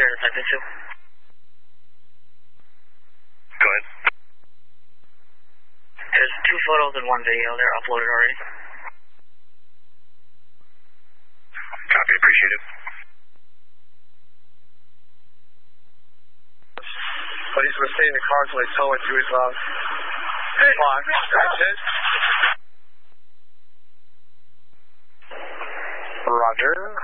type into. Go ahead. There's 2 photos and 1 video. They're uploaded already. Copy, appreciate it. But he's going to stay in the car until I tow it to his block. That's it. Roger.